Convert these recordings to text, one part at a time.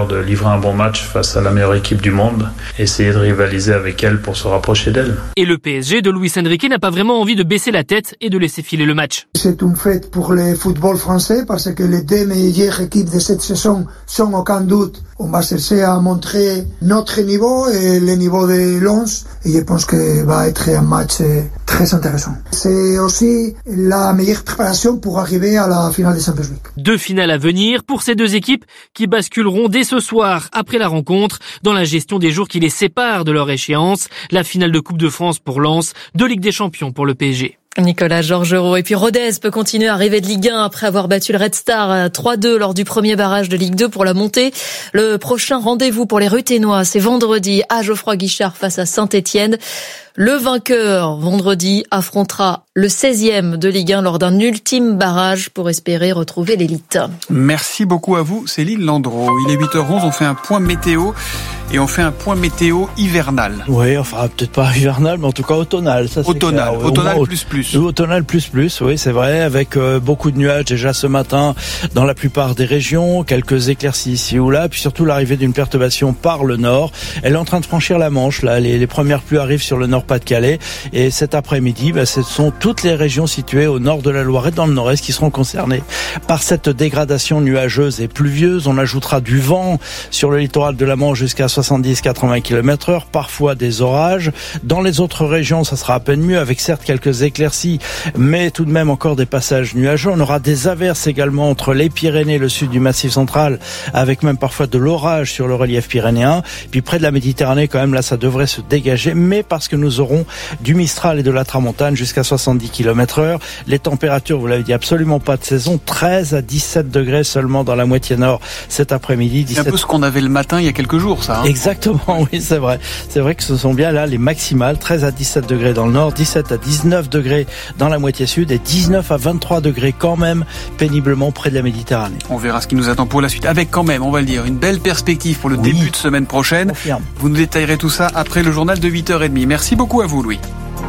de livrer un bon match face à la meilleure équipe du monde, essayer de rivaliser avec elle pour se rapprocher d'elle. Et le PSG de Luis Enrique n'a pas vraiment envie de baisser la tête et de laisser filer le match. C'est une fête pour le football français parce que les deux meilleures équipes de cette saison sont aucun doute. On va chercher à montrer notre niveau et le niveau de l'Ons et je pense que va être un match très intéressant. C'est aussi la meilleure préparation pour arriver à la finale de Champions League. 2 finales à venir pour ces 2 équipes qui basculeront dès ce soir après la rencontre dans la gestion des jours qui les séparent de leur échéance. La finale de Coupe de France pour Lens, de Ligue des Champions pour le PSG. Nicolas Georgerot. Et puis Rodez peut continuer à rêver de Ligue 1 après avoir battu le Red Star 3-2 lors du premier barrage de Ligue 2 pour la montée. Le prochain rendez-vous pour les Ruténois, c'est vendredi à Geoffroy Guichard face à Saint-Étienne. Le vainqueur, vendredi, affrontera le 16e de Ligue 1 lors d'un ultime barrage pour espérer retrouver l'élite. Merci beaucoup à vous, Céline Landreau. Il est 8h11, on fait un point météo. Et on fait un point météo hivernal. Oui, enfin peut-être pas hivernal, mais en tout cas automnal. Ça, automnal, c'est automnal plus. Automnal plus, oui, c'est vrai, avec beaucoup de nuages déjà ce matin dans la plupart des régions, quelques éclaircies ici ou là, puis surtout l'arrivée d'une perturbation par le nord. Elle est en train de franchir la Manche, là, les premières pluies arrivent sur le Nord-Pas-de-Calais, et cet après-midi, ce sont toutes les régions situées au nord de la Loire et dans le nord-est qui seront concernées par cette dégradation nuageuse et pluvieuse. On ajoutera du vent sur le littoral de la Manche jusqu'à 70-80 km/h, parfois des orages. Dans les autres régions, ça sera à peine mieux, avec certes quelques éclaircies, mais tout de même encore des passages nuageux. On aura des averses également entre les Pyrénées et le sud du Massif central, avec même parfois de l'orage sur le relief pyrénéen. Puis près de la Méditerranée, quand même, là, ça devrait se dégager, mais parce que nous aurons du Mistral et de la Tramontane jusqu'à 70 km/h. Les températures, vous l'avez dit, absolument pas de saison. 13 à 17 degrés seulement dans la moitié nord cet après-midi. 17... C'est un peu ce qu'on avait le matin il y a quelques jours, ça. Exactement, oui, c'est vrai. C'est vrai que ce sont bien là les maximales. 13 à 17 degrés dans le nord, 17 à 19 degrés dans la moitié sud et 19 à 23 degrés quand même péniblement près de la Méditerranée. On verra ce qui nous attend pour la suite. Avec quand même, on va le dire, une belle perspective pour le début de semaine prochaine. Confirme. Vous nous détaillerez tout ça après le journal de 8h30. Merci beaucoup à vous, Louis.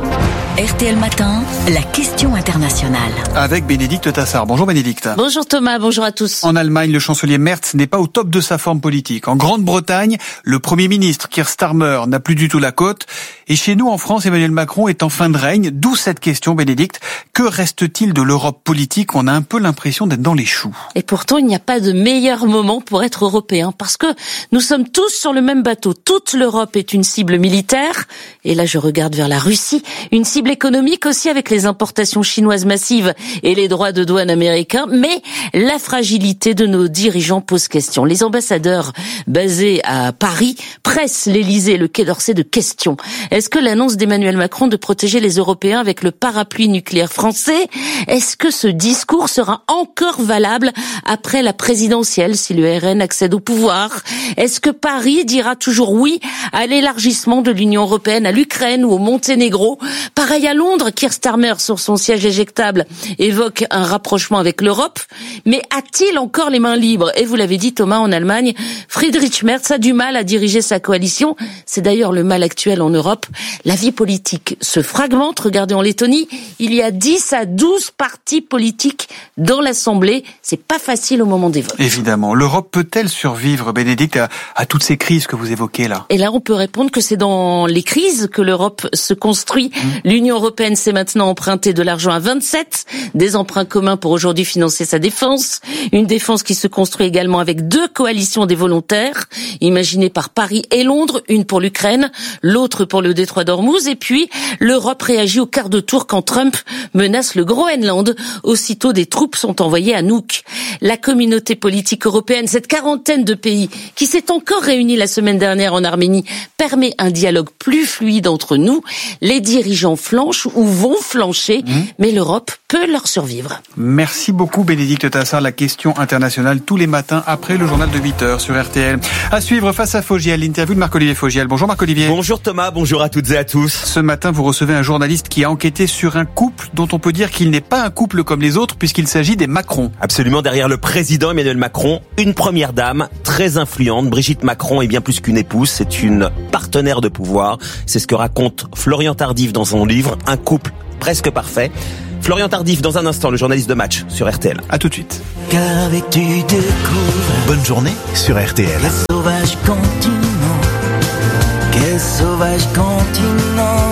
RTL Matin, la question internationale. Avec Bénédicte Tassard. Bonjour Bénédicte. Bonjour Thomas, bonjour à tous. En Allemagne, le chancelier Merz n'est pas au top de sa forme politique. En Grande-Bretagne, le Premier ministre Keir Starmer n'a plus du tout la cote. Et chez nous, en France, Emmanuel Macron est en fin de règne. D'où cette question, Bénédicte. Que reste-t-il de l'Europe politique ? On a un peu l'impression d'être dans les choux. Et pourtant, il n'y a pas de meilleur moment pour être européen. Parce que nous sommes tous sur le même bateau. Toute l'Europe est une cible militaire. Et là, je regarde vers la Russie. Une cible économique aussi avec les importations chinoises massives et les droits de douane américains. Mais la fragilité de nos dirigeants pose question. Les ambassadeurs basés à Paris pressent l'Élysée et le Quai d'Orsay de questions. Est-ce que l'annonce d'Emmanuel Macron de protéger les Européens avec le parapluie nucléaire français, est-ce que ce discours sera encore valable après la présidentielle si le RN accède au pouvoir ? Est-ce que Paris dira toujours oui à l'élargissement de l'Union européenne à l'Ukraine ou au Monténégro ? Pareil à Londres, Keir Starmer sur son siège éjectable évoque un rapprochement avec l'Europe, mais a-t-il encore les mains libres ? Et vous l'avez dit Thomas, en Allemagne, Friedrich Merz a du mal à diriger sa coalition. C'est d'ailleurs le mal actuel en Europe. La vie politique se fragmente. Regardez en Lettonie, il y a 10 à 12 partis politiques dans l'Assemblée. C'est pas facile au moment des votes. Évidemment. L'Europe peut-elle survivre, Bénédicte, à toutes ces crises que vous évoquez là ? Et là, on peut répondre que c'est dans les crises que l'Europe se construit. L'Union européenne s'est maintenant emprunté de l'argent à 27, des emprunts communs pour aujourd'hui financer sa défense. Une défense qui se construit également avec 2 coalitions des volontaires, imaginées par Paris et Londres, une pour l'Ukraine, l'autre pour le détroit d'Ormuz. Et puis, l'Europe réagit au quart de tour quand Trump menace le Groenland. Aussitôt, des troupes sont envoyées à Nuuk. La communauté politique européenne, cette quarantaine de pays qui s'est encore réunie la semaine dernière en Arménie, permet un dialogue plus fluide entre nous. Les dirigeants flanchent ou vont flancher, mais l'Europe peut leur survivre. Merci beaucoup Bénédicte Tassard. La question internationale tous les matins après le journal de 8h sur RTL. À suivre Face à Fogiel, l'interview de Marc-Olivier Fogiel. Bonjour Marc-Olivier. Bonjour Thomas, bonjour à toutes et à tous. Ce matin, vous recevez un journaliste qui a enquêté sur un couple dont on peut dire qu'il n'est pas un couple comme les autres puisqu'il s'agit des Macron. Absolument, derrière le président Emmanuel Macron, une première dame très influente. Brigitte Macron est bien plus qu'une épouse, c'est une partenaire de pouvoir. C'est ce que raconte Florian Tardif dans son livre Un couple presque parfait. Florian Tardif, dans un instant, le journaliste de Match sur RTL. À tout de suite. cœur vêtu de couleurs. Bonne journée sur RTL. Quel sauvage continent, quel sauvage continent.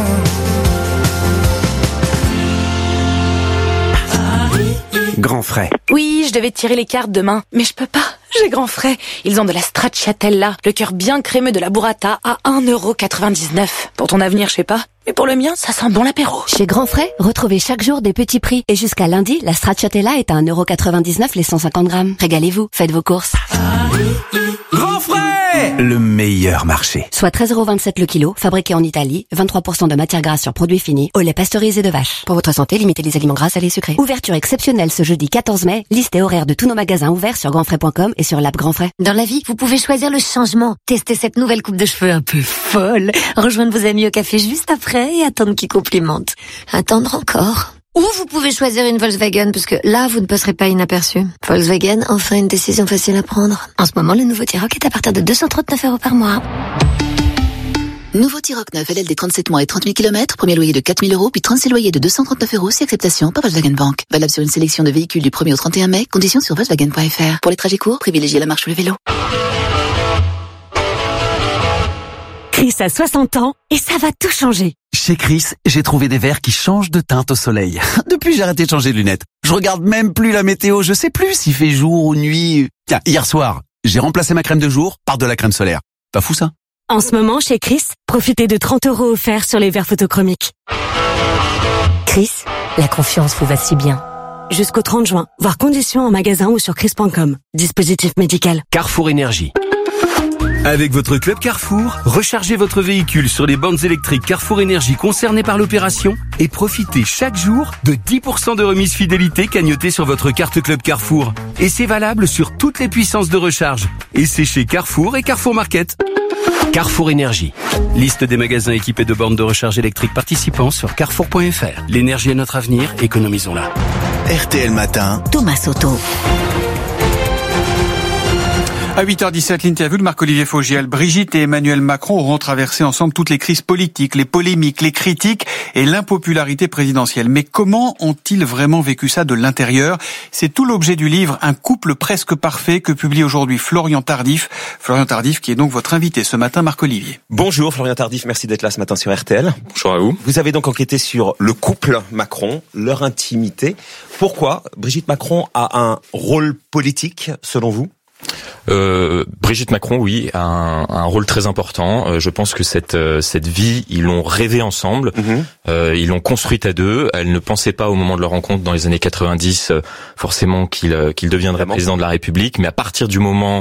Grand frais. Oui, je devais tirer les cartes demain, mais je peux pas. J'ai grand frais. Ils ont de la stracciatella, le cœur bien crémeux de la burrata à 1,99€. Pour ton avenir, je sais pas. Mais pour le mien, ça sent bon l'apéro. Chez Grand Frais, retrouvez chaque jour des petits prix. Et jusqu'à lundi, la stracciatella est à 1,99€ les 150 grammes. Régalez-vous, faites vos courses. Grand frais, le meilleur marché. Soit 13,27€ le kilo, fabriqué en Italie, 23% de matière grasse sur produits finis, au lait pasteurisé de vache. Pour votre santé, limitez les aliments gras, salés, sucrés. Ouverture exceptionnelle ce jeudi 14 mai. Liste et horaire de tous nos magasins ouverts sur grandfrais.com et sur l'app Grand Frais. Dans la vie, vous pouvez choisir le changement. Testez cette nouvelle coupe de cheveux un peu folle. Rejoindre vos amis au café juste après et attendre qu'ils complimentent. Attendre encore. Ou vous pouvez choisir une Volkswagen, parce que là, vous ne passerez pas inaperçu. Volkswagen, enfin une décision facile à prendre. En ce moment, le nouveau T-Roc est à partir de 239€ par mois. Nouveau T-Roc 9, LLD 37 mois et 30 000 km, premier loyer de 4 000 €, puis 36 loyers de 239€, si acceptation par Volkswagen Bank. Valable sur une sélection de véhicules du 1er au 31 mai, conditions sur Volkswagen.fr. Pour les trajets courts, privilégiez la marche ou le vélo. Chris a 60 ans et ça va tout changer. Chez Chris, j'ai trouvé des verres qui changent de teinte au soleil. Depuis, j'ai arrêté de changer de lunettes. Je regarde même plus la météo, je sais plus s'il fait jour ou nuit. Tiens, hier soir, j'ai remplacé ma crème de jour par de la crème solaire. Pas fou ça? En ce moment, chez Chris, profitez de 30€ offerts sur les verres photochromiques. Chris, la confiance vous va si bien. Jusqu'au 30 juin, voir conditions en magasin ou sur chris.com. Dispositif médical. Carrefour Énergie. Avec votre club Carrefour, rechargez votre véhicule sur les bornes électriques Carrefour Énergie concernées par l'opération et profitez chaque jour de 10% de remise fidélité cagnotée sur votre carte club Carrefour. Et c'est valable sur toutes les puissances de recharge. Et c'est chez Carrefour et Carrefour Market. Carrefour Énergie. Liste des magasins équipés de bornes de recharge électrique participants sur carrefour.fr. L'énergie est notre avenir, économisons-la. RTL Matin. Thomas Soto. À 8h17, l'interview de Marc-Olivier Fogiel. Brigitte et Emmanuel Macron auront traversé ensemble toutes les crises politiques, les polémiques, les critiques et l'impopularité présidentielle. Mais comment ont-ils vraiment vécu ça de l'intérieur? C'est tout l'objet du livre « Un couple presque parfait » que publie aujourd'hui Florian Tardif. Florian Tardif qui est donc votre invité ce matin, Marc-Olivier. Bonjour Florian Tardif, merci d'être là ce matin sur RTL. Bonjour à vous. Vous avez donc enquêté sur le couple Macron, leur intimité. Pourquoi Brigitte Macron a un rôle politique selon vous? Brigitte Macron, oui, a un rôle très important. Je pense que cette vie, ils l'ont rêvée ensemble. Ils l'ont construite à deux. Elle ne pensait pas au moment de leur rencontre dans les années 90 forcément qu'il deviendrait président de la République. Mais à partir du moment,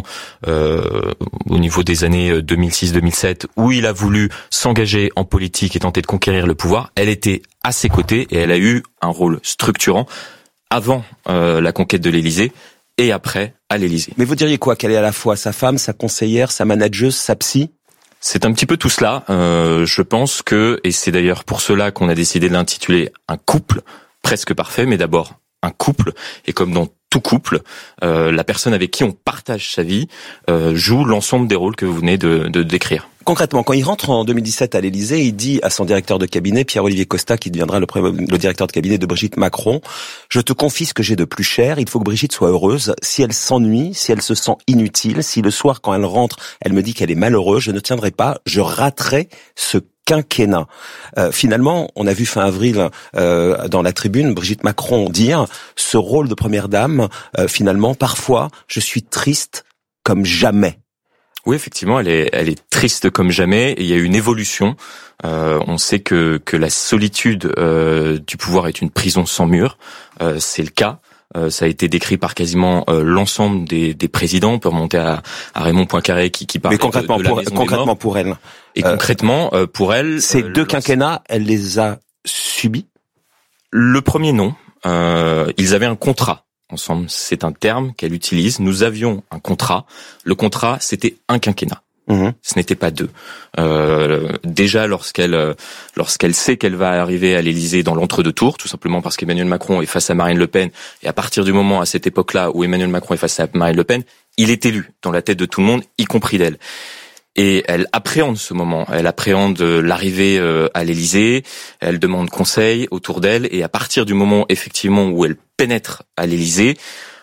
au niveau des années 2006-2007, où il a voulu s'engager en politique et tenter de conquérir le pouvoir, elle était à ses côtés et elle a eu un rôle structurant avant la conquête de l'Élysée et après à l'Élysée. Mais vous diriez quoi? Qu'elle est à la fois sa femme, sa conseillère, sa manageuse, sa psy? C'est un petit peu tout cela. Je pense que, et c'est d'ailleurs pour cela qu'on a décidé de l'intituler un couple presque parfait, mais d'abord un couple. Et comme dans tout couple, la personne avec qui on partage sa vie joue l'ensemble des rôles que vous venez de décrire. Concrètement, quand il rentre en 2017 à l'Élysée, il dit à son directeur de cabinet, Pierre-Olivier Costa, qui deviendra le directeur de cabinet de Brigitte Macron, « Je te confie ce que j'ai de plus cher, il faut que Brigitte soit heureuse. Si elle s'ennuie, si elle se sent inutile, si le soir quand elle rentre, elle me dit qu'elle est malheureuse, je ne tiendrai pas, je raterai ce quinquennat. » Finalement, on a vu fin avril dans la tribune Brigitte Macron dire « Ce rôle de première dame, finalement, parfois, je suis triste comme jamais. » Oui, effectivement, elle est triste comme jamais. Et il y a eu une évolution. On sait que la solitude du pouvoir est une prison sans mur. C'est le cas. Ça a été décrit par quasiment l'ensemble des présidents. On peut remonter à Raymond Poincaré qui parle. Mais concrètement, de la maison concrètement pour elle. Et concrètement pour elle, ces deux quinquennats, elle les a subis. Le premier non. Ils avaient un contrat ensemble, c'est un terme qu'elle utilise. Nous avions un contrat. Le contrat, c'était un quinquennat. Ce n'était pas deux. Déjà, lorsqu'elle sait qu'elle va arriver à l'Élysée dans l'entre-deux tours, tout simplement parce qu'Emmanuel Macron est face à Marine Le Pen, et à partir du moment, à cette époque-là, où Emmanuel Macron est face à Marine Le Pen, il est élu dans la tête de tout le monde, y compris d'elle. Et elle appréhende ce moment, elle appréhende l'arrivée à l'Élysée, elle demande conseil autour d'elle, et à partir du moment effectivement où elle pénètre à l'Élysée,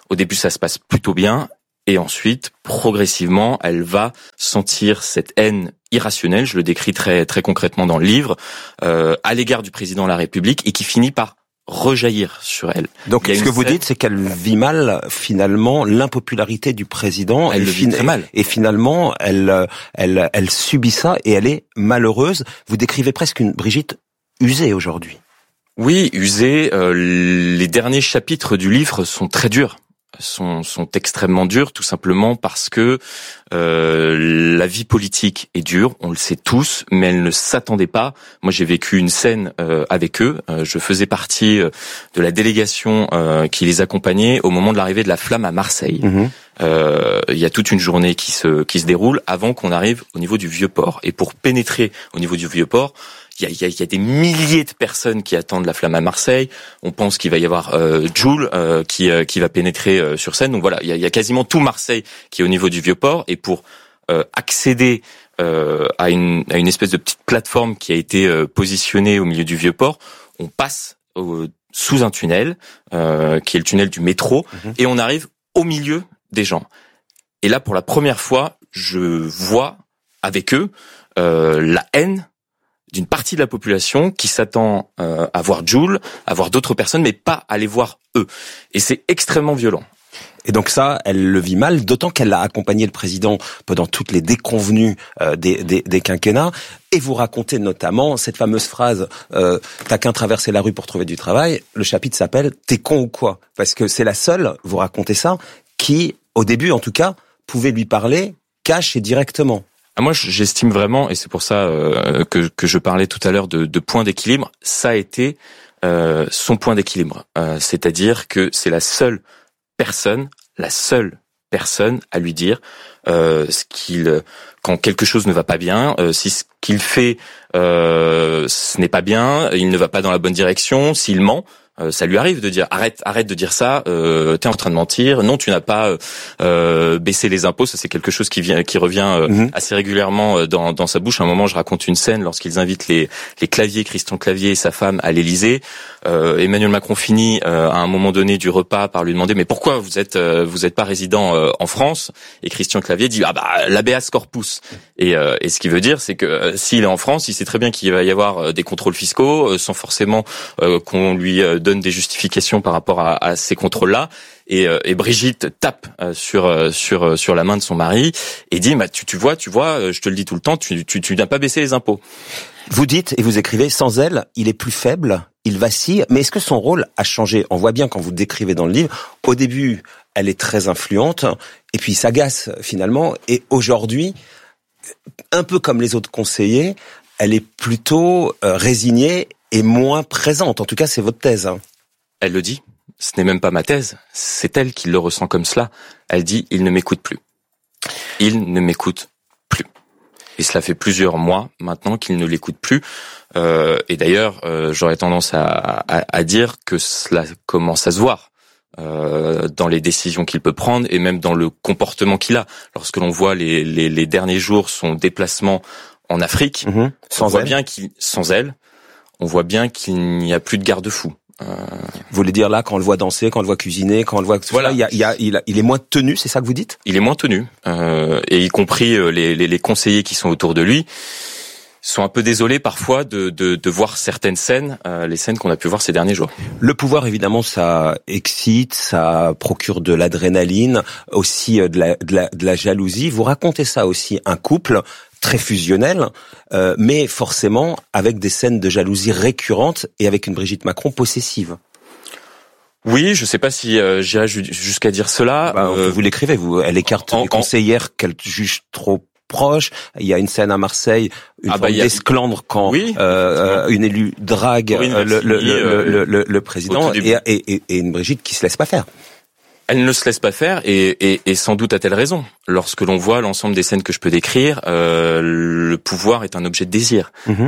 Au début, ça se passe plutôt bien. Et ensuite, progressivement, elle va sentir cette haine irrationnelle, je le décris très très concrètement dans le livre, à l'égard du président de la République, et qui finit par rejaillir sur elle. Donc, ce que vous dites, c'est qu'elle vit mal, finalement, l'impopularité du président. Elle le vit très mal. Et finalement, elle subit ça et elle est malheureuse. Vous décrivez presque une Brigitte usée aujourd'hui. Oui, usée. Les derniers chapitres du livre sont très durs. Sont extrêmement durs, tout simplement parce que la vie politique est dure, on le sait tous, mais elle ne s'attendait pas. Moi, j'ai vécu une scène avec eux. Je faisais partie de la délégation qui les accompagnait au moment de l'arrivée de la flamme à Marseille. Il y a toute une journée qui se déroule avant qu'on arrive au niveau du Vieux-Port. Et pour pénétrer au niveau du Vieux-Port, il y a des milliers de personnes qui attendent la flamme à Marseille. On pense qu'il va y avoir Jul qui va pénétrer sur scène. Donc voilà, il y a quasiment tout Marseille qui est au niveau du Vieux-Port. Et pour accéder à une espèce de petite plateforme qui a été positionnée au milieu du Vieux-Port, on passe sous un tunnel qui est le tunnel du métro, et on arrive au milieu des gens. Et là, pour la première fois, je vois avec eux la haine d'une partie de la population qui s'attend à voir Jul, à voir d'autres personnes, mais pas à les voir eux. Et c'est extrêmement violent. Et donc ça, elle le vit mal, d'autant qu'elle a accompagné le président pendant toutes les déconvenues des quinquennats. Et vous racontez notamment cette fameuse phrase t'as qu'à traverser la rue pour trouver du travail. Le chapitre s'appelle t'es con ou quoi? Parce que c'est la seule, vous racontez ça, qui, au début en tout cas, pouvait lui parler cash et directement. Moi, j'estime vraiment, et c'est pour ça que je parlais tout à l'heure de point d'équilibre, ça a été son point d'équilibre. C'est-à-dire que c'est la seule personne à lui dire quand quelque chose ne va pas bien, si ce qu'il fait ce n'est pas bien, il ne va pas dans la bonne direction, s'il ment. Ça lui arrive de dire arrête de dire ça, t'es en train de mentir, non tu n'as pas baissé les impôts, ça c'est quelque chose qui revient assez régulièrement dans sa bouche. À un moment je raconte une scène lorsqu'ils invitent les Clavier, Christian Clavier et sa femme à l'Élysée. Emmanuel Macron finit à un moment donné du repas par lui demander mais pourquoi vous êtes pas résident en France, et Christian Clavier dit l'habeas corpus, et ce qui veut dire c'est que s'il est en France, il sait très bien qu'il va y avoir des contrôles fiscaux sans forcément qu'on lui donne des justifications par rapport à ces contrôles-là. Et Brigitte tape sur la main de son mari et dit tu vois, je te le dis tout le temps, tu n'as pas baissé les impôts. Vous dites et vous écrivez sans elle, il est plus faible, il vacille, mais est-ce que son rôle a changé? On voit bien quand vous décrivez dans le livre, au début, elle est très influente et puis il s'agace finalement, et aujourd'hui, un peu comme les autres conseillers, elle est plutôt résignée et moins présente. En tout cas, c'est votre thèse. Elle le dit. Ce n'est même pas ma thèse. C'est elle qui le ressent comme cela. Elle dit, il ne m'écoute plus. Il ne m'écoute plus. Et cela fait plusieurs mois maintenant qu'il ne l'écoute plus. Et d'ailleurs, j'aurais tendance à dire que cela commence à se voir dans les décisions qu'il peut prendre et même dans le comportement qu'il a. Lorsque l'on voit les derniers jours son déplacement en Afrique, on voit bien qu'il n'y a plus de garde-fou. Vous voulez dire là, quand on le voit danser, quand on le voit cuisiner, quand on le voit... Voilà, il est moins tenu, c'est ça que vous dites? Il est moins tenu, et y compris les conseillers qui sont autour de lui sont un peu désolés parfois de voir certaines scènes, les scènes qu'on a pu voir ces derniers jours. Le pouvoir, évidemment, ça excite, ça procure de l'adrénaline, aussi de la jalousie. Vous racontez ça aussi, un couple très fusionnel, mais forcément avec des scènes de jalousie récurrentes et avec une Brigitte Macron possessive. Oui, je sais pas si j'irais jusqu'à dire cela. Vous l'écrivez, elle écarte les conseillères qu'elle juge trop proches. Il y a une scène à Marseille, une forme d'esclandre quand une élue drague le président, et une Brigitte qui se laisse pas faire. Elle ne se laisse pas faire, et sans doute a-t-elle raison. lorsque l'on voit l'ensemble des scènes que je peux décrire, le pouvoir est un objet de désir.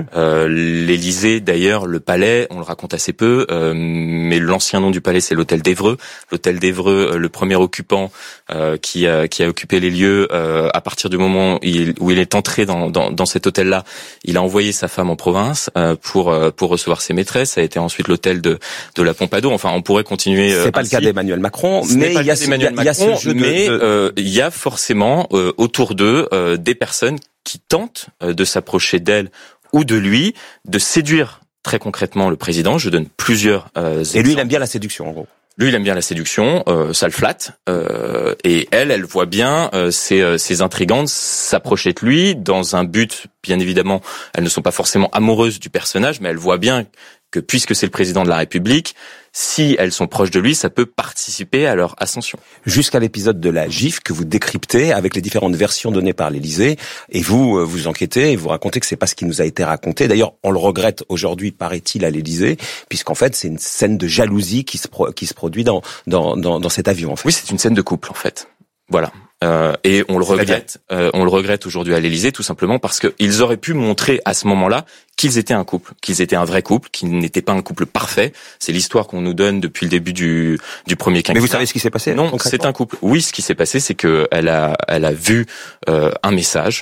L'Élysée, d'ailleurs, le palais, on le raconte assez peu, mais l'ancien nom du palais, c'est l'hôtel d'Évreux. L'hôtel d'Évreux, le premier occupant qui a occupé les lieux, à partir du moment où il est entré dans cet hôtel-là, il a envoyé sa femme en province pour recevoir ses maîtresses. Ça a été ensuite l'hôtel de la Pompadour. Enfin, on pourrait continuer. C'est pas le cas d'Emmanuel Macron, mais il y a ce jeu il y a forcément autour d'eux des personnes qui tentent de s'approcher d'elle ou de lui, de séduire très concrètement le président. Je donne plusieurs exemples. Et lui, il aime bien la séduction, en gros. Lui, il aime bien la séduction, ça le flatte. Et elle voit bien ces intrigantes s'approcher de lui dans un but, bien évidemment, elles ne sont pas forcément amoureuses du personnage, mais elle voit bien que puisque c'est le président de la République, si elles sont proches de lui, ça peut participer à leur ascension. Jusqu'à l'épisode de la gifle que vous décryptez avec les différentes versions données par l'Élysée, et vous enquêtez et vous racontez que c'est pas ce qui nous a été raconté. D'ailleurs, on le regrette aujourd'hui, paraît-il, à l'Élysée, puisqu'en fait, c'est une scène de jalousie qui se produit dans cet avion. En fait. Oui, c'est une scène de couple, en fait. Voilà. Et on le regrette aujourd'hui à l'Élysée, tout simplement parce qu'ils auraient pu montrer à ce moment-là qu'ils étaient un couple, qu'ils étaient un vrai couple, qu'ils n'étaient pas un couple parfait. C'est l'histoire qu'on nous donne depuis le début du premier quinquennat. Mais vous savez ce qui s'est passé? Non, c'est un couple. Oui, ce qui s'est passé, c'est que elle a vu un message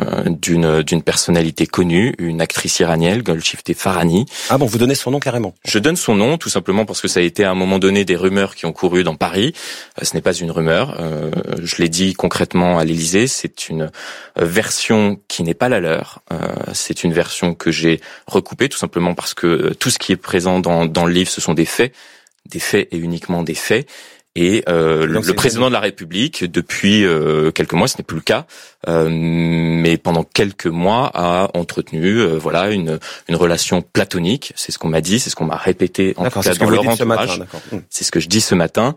d'une personnalité connue, une actrice iranienne, Golshifteh Farahani. Ah bon, vous donnez son nom carrément? Je donne son nom, tout simplement parce que ça a été à un moment donné des rumeurs qui ont couru dans Paris. Ce n'est pas une rumeur. Je l'ai dit concrètement à l'Élysée, c'est une version qui n'est pas la leur. C'est une version que j'ai recoupée tout simplement parce que tout ce qui est présent dans le livre, ce sont des faits et uniquement des faits. Et le président de la République, depuis quelques mois, ce n'est plus le cas, mais pendant quelques mois, a entretenu une relation platonique. C'est ce qu'on m'a dit, c'est ce qu'on m'a répété en tout cas dans leur entourage. C'est ce que je dis ce matin.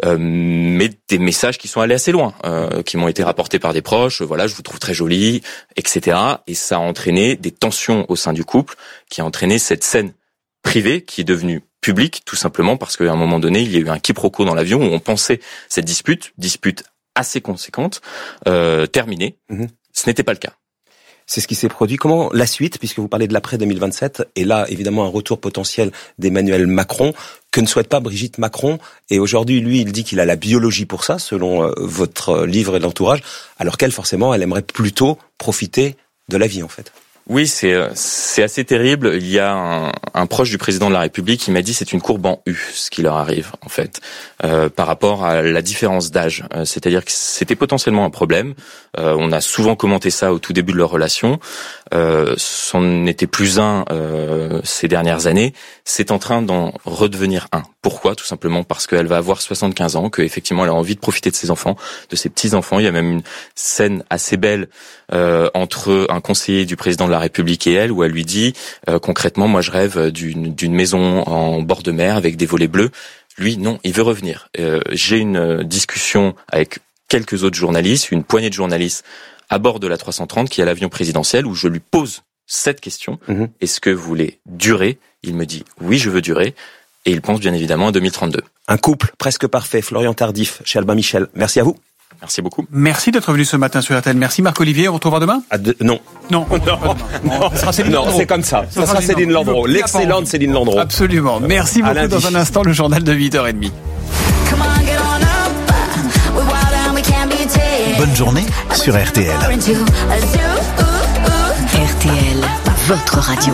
Mais des messages qui sont allés assez loin, qui m'ont été rapportés par des proches. Voilà, je vous trouve très jolie, etc. Et ça a entraîné des tensions au sein du couple, qui a entraîné cette scène privée qui est devenue publique, tout simplement parce qu'à un moment donné, il y a eu un quiproquo dans l'avion où on pensait cette dispute assez conséquente, terminée. Ce n'était pas le cas. C'est ce qui s'est produit. Comment la suite, puisque vous parlez de l'après 2027, et là, évidemment, un retour potentiel d'Emmanuel Macron, que ne souhaite pas Brigitte Macron. Et aujourd'hui, lui, il dit qu'il a la biologie pour ça, selon votre livre et l'entourage, alors qu'elle, forcément, elle aimerait plutôt profiter de la vie, en fait. Oui, c'est assez terrible. Il y a un proche du président de la République qui m'a dit c'est une courbe en U, ce qui leur arrive en fait, par rapport à la différence d'âge. C'est-à-dire que c'était potentiellement un problème. On a souvent commenté ça au tout début de leur relation. C'en n'était plus un ces dernières années. C'est en train d'en redevenir un. Pourquoi? Tout simplement parce qu'elle va avoir 75 ans, qu'effectivement elle a envie de profiter de ses enfants, de ses petits-enfants. Il y a même une scène assez belle entre un conseiller du président de la République et elle, où elle lui dit concrètement, moi je rêve d'une maison en bord de mer avec des volets bleus. Lui, non, il veut revenir. J'ai une discussion avec quelques autres journalistes, une poignée de journalistes à bord de la 330 qui est à l'avion présidentiel, où je lui pose cette question. Est-ce que vous voulez durer? Il me dit oui, je veux durer. Et il pense bien évidemment à 2032. Un couple presque parfait. Florian Tardif, chez Albin Michel. Merci à vous. Merci beaucoup. Merci d'être venu ce matin sur RTL. Merci Marc-Olivier. On retrouvera demain? Non. Non, c'est comme ça. Ça sera Céline Landreau. L'excellente Céline Landreau. Absolument. Merci beaucoup. Dans un instant, le journal de 8h30. Bonne journée sur RTL. RTL, votre radio.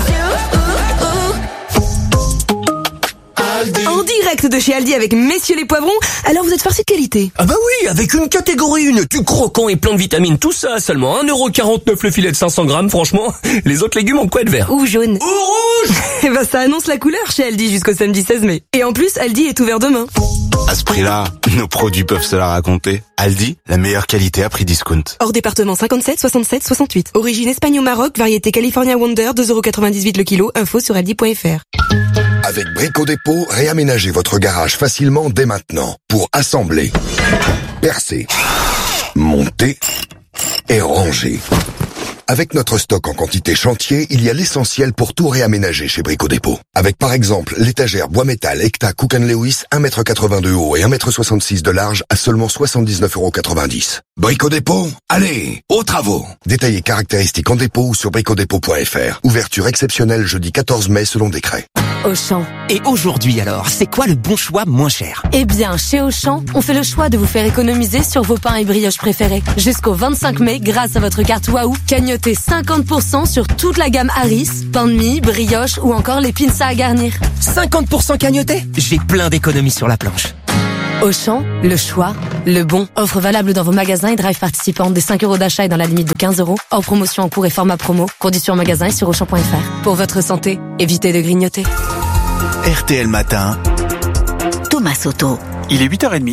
En direct de chez Aldi avec Messieurs les Poivrons. Alors vous êtes farci de qualité? Ah bah oui, avec une catégorie 1, du croquant et plein de vitamines, tout ça à seulement 1,49€ le filet de 500 grammes, franchement, les autres légumes ont de quoi être verts. Ou jaune. Ou rouge. Eh ben ça annonce la couleur chez Aldi jusqu'au samedi 16 mai. Et en plus, Aldi est ouvert demain. À ce prix-là, nos produits peuvent se la raconter. Aldi, la meilleure qualité à prix discount. Hors département 57, 67, 68. Origine Espagne au Maroc, variété California Wonder, 2,98€ le kilo, info sur aldi.fr. Avec Brico Dépôt, réaménagez votre garage facilement dès maintenant pour assembler, percer, monter et ranger. Avec notre stock en quantité chantier, il y a l'essentiel pour tout réaménager chez Brico Dépôt. Avec par exemple l'étagère bois métal Ecta Cook & Lewis 1,82 m de haut et 1,66 m de large à seulement 79,90 €. Brico Dépôt, allez, aux travaux. Détaillez caractéristiques en dépôt ou sur bricodépôt.fr. Ouverture exceptionnelle jeudi 14 mai selon décret. Auchan. Et aujourd'hui alors, c'est quoi le bon choix moins cher? Eh bien, chez Auchan, on fait le choix de vous faire économiser sur vos pains et brioches préférés. Jusqu'au 25 mai, grâce à votre carte Waouh, cagnotez 50% sur toute la gamme Harris, pain de mie, brioche ou encore les pinces à garnir. 50% cagnoté? J'ai plein d'économies sur la planche. Auchan, le choix, le bon. Offre valable dans vos magasins et drive participants. Des 5 € d'achat et dans la limite de 15 €. Hors promotion en cours et format promo. Conditions en magasin et sur Auchan.fr. Pour votre santé, évitez de grignoter. RTL Matin. Thomas Soto. Il est 8h30.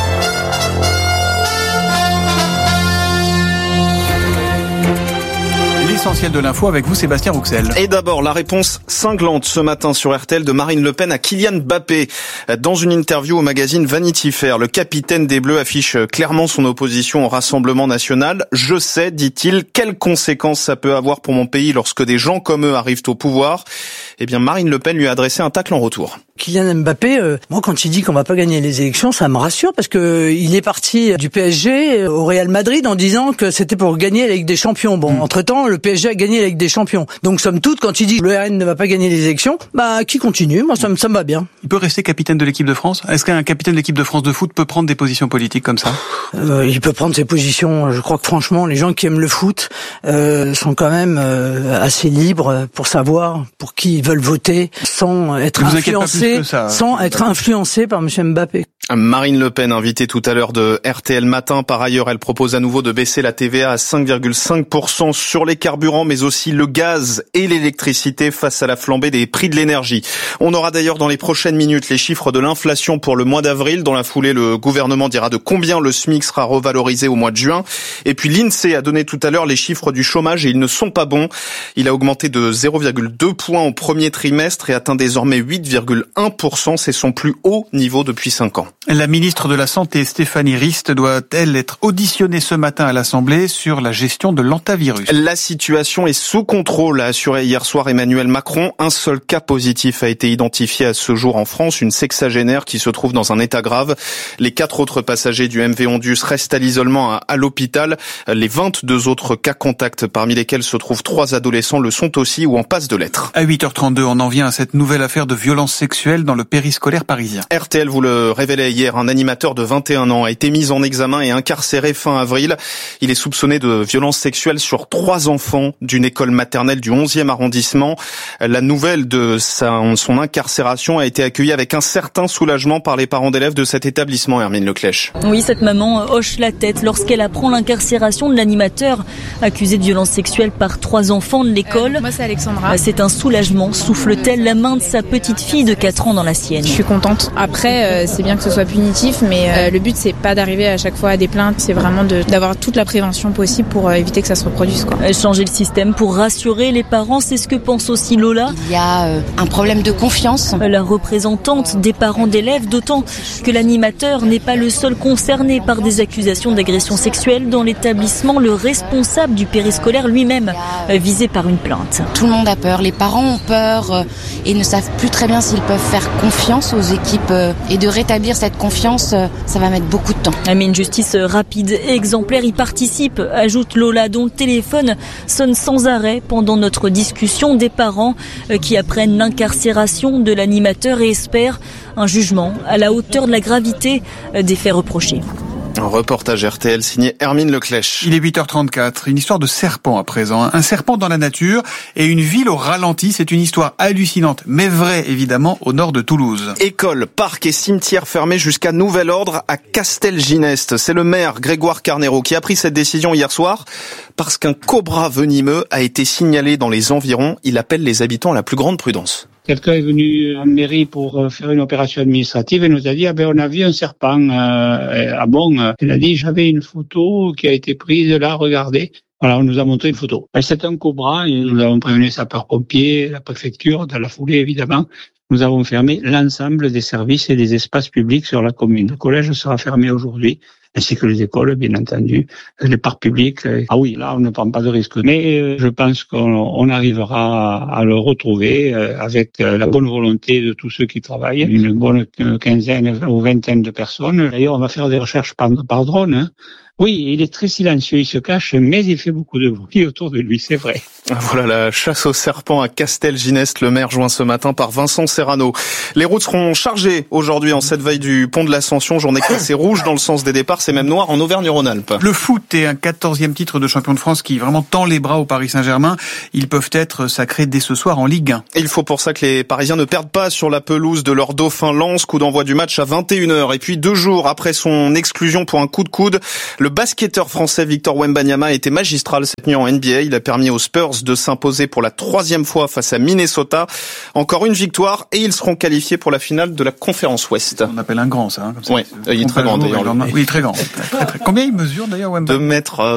L'essentiel de l'info avec vous, Sébastien Rouxel. Et d'abord, la réponse cinglante ce matin sur RTL de Marine Le Pen à Kylian Mbappé. Dans une interview au magazine Vanity Fair, le capitaine des Bleus affiche clairement son opposition au Rassemblement national. Je sais, dit-il, quelles conséquences ça peut avoir pour mon pays lorsque des gens comme eux arrivent au pouvoir. Eh bien, Marine Le Pen lui a adressé un tacle en retour. Kylian Mbappé, moi quand il dit qu'on va pas gagner les élections, ça me rassure parce que il est parti du PSG au Real Madrid en disant que c'était pour gagner la Ligue des Champions. Bon, entre-temps, le PSG a gagné la Ligue des Champions. Donc somme toute, quand il dit que le RN ne va pas gagner les élections, qui continue, moi ça me va bien. Il peut rester capitaine de l'équipe de France? Est-ce qu'un capitaine de l'équipe de France de foot peut prendre des positions politiques comme ça? Il peut prendre ses positions. Je crois que franchement, les gens qui aiment le foot sont quand même assez libres pour savoir pour qui ils veulent voter sans être influencés par M. Mbappé. Marine Le Pen, invitée tout à l'heure de RTL Matin. Par ailleurs, elle propose à nouveau de baisser la TVA à 5,5% sur les carburants, mais aussi le gaz et l'électricité face à la flambée des prix de l'énergie. On aura d'ailleurs dans les prochaines minutes les chiffres de l'inflation pour le mois d'avril. Dans la foulée, le gouvernement dira de combien le SMIC sera revalorisé au mois de juin. Et puis l'INSEE a donné tout à l'heure les chiffres du chômage et ils ne sont pas bons. Il a augmenté de 0,2 points au premier trimestre et atteint désormais 8,1%. C'est son plus haut niveau depuis 5 ans. La ministre de la Santé, Stéphanie Rist, doit-elle être auditionnée ce matin à l'Assemblée sur la gestion de l'hantavirus? La situation est sous contrôle, a assuré hier soir Emmanuel Macron. Un seul cas positif a été identifié à ce jour en France, une sexagénaire qui se trouve dans un état grave. Les 4 autres passagers du MV Ondus restent à l'isolement à l'hôpital. Les 22 autres cas contacts, parmi lesquels se trouvent 3 adolescents, le sont aussi ou en passe de l'être. À 8h32, on en vient à cette nouvelle affaire de violence sexuelle dans le périscolaire parisien. RTL vous le révélait hier, un animateur de 21 ans a été mis en examen et incarcéré fin avril. Il est soupçonné de violences sexuelles sur 3 enfants d'une école maternelle du 11e arrondissement. La nouvelle de son incarcération a été accueillie avec un certain soulagement par les parents d'élèves de cet établissement, Hermine Leclèche. Oui, cette maman hoche la tête lorsqu'elle apprend l'incarcération de l'animateur accusé de violences sexuelles par 3 enfants de l'école. Moi, c'est Alexandra. C'est un soulagement, souffle-t-elle la main de sa petite fille de 4 ans dans la sienne. Je suis contente. Après, c'est bien que ce soit punitif, mais le but c'est pas d'arriver à chaque fois à des plaintes, c'est vraiment d'avoir toute la prévention possible pour éviter que ça se reproduise, quoi. Changer le système pour rassurer les parents, c'est ce que pense aussi Lola. Il y a un problème de confiance. La représentante des parents d'élèves, d'autant que l'animateur n'est pas le seul concerné par des accusations d'agression sexuelle dans l'établissement. Le responsable du périscolaire lui-même visé par une plainte. Tout le monde a peur, les parents ont peur et ne savent plus très bien s'ils peuvent faire confiance aux équipes et de rétablir cette confiance, ça va mettre beaucoup de temps. Mais une justice rapide et exemplaire y participe, ajoute Lola, dont le téléphone sonne sans arrêt pendant notre discussion. Des parents qui apprennent l'incarcération de l'animateur et espèrent un jugement à la hauteur de la gravité des faits reprochés. Un reportage RTL signé Hermine Leclèche. Il est 8h34, une histoire de serpent à présent. Un serpent dans la nature et une ville au ralenti. C'est une histoire hallucinante, mais vraie évidemment, au nord de Toulouse. Écoles, parcs et cimetières fermés jusqu'à nouvel ordre à Castelginest. C'est le maire Grégoire Carnero qui a pris cette décision hier soir parce qu'un cobra venimeux a été signalé dans les environs. Il appelle les habitants à la plus grande prudence. Quelqu'un est venu en mairie pour faire une opération administrative et nous a dit on a vu un serpent. Il a dit j'avais une photo qui a été prise là, regardez. Voilà, on nous a montré une photo. C'est un cobra et nous avons prévenu les sapeurs-pompiers, la préfecture, dans la foulée évidemment. Nous avons fermé l'ensemble des services et des espaces publics sur la commune. Le collège sera fermé aujourd'hui, ainsi que les écoles, bien entendu, les parcs publics. Ah oui, là, on ne prend pas de risque. Mais je pense qu'on arrivera à le retrouver avec la bonne volonté de tous ceux qui travaillent, une bonne quinzaine ou vingtaine de personnes. D'ailleurs, on va faire des recherches par drone, hein. Oui, il est très silencieux, il se cache, mais il fait beaucoup de bruit autour de lui, c'est vrai. Voilà la chasse aux serpents à Castelginest, le maire joint ce matin par Vincent Serrano. Les routes seront chargées aujourd'hui en cette veille du pont de l'Ascension, journée classée rouge dans le sens des départs, c'est même noir en Auvergne-Rhône-Alpes. Le foot est un 14e titre de champion de France qui vraiment tend les bras au Paris Saint-Germain. Ils peuvent être sacrés dès ce soir en Ligue 1. Et il faut pour ça que les Parisiens ne perdent pas sur la pelouse de leur dauphin Lens, coup d'envoi du match à 21h. Et puis 2 jours après son exclusion pour un coup de coude, le basketteur français Victor Wembanyama a été magistral cette nuit en NBA. Il a permis aux Spurs de s'imposer pour la 3e fois face à Minnesota. Encore une victoire et ils seront qualifiés pour la finale de la conférence Ouest. On appelle un grand, ça. Hein, comme ça. Oui, il est très grand d'ailleurs. Oui, très grand. Très. Combien il mesure d'ailleurs Wembanyama?